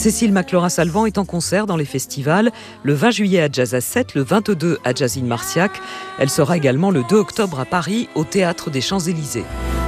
Cécile McLaurin-Salvant est en concert dans les festivals, le 20 juillet à Jazz à 7, le 22 à Jazz in Marciac. Elle sera également le 2 octobre à Paris, au Théâtre des Champs-Élysées.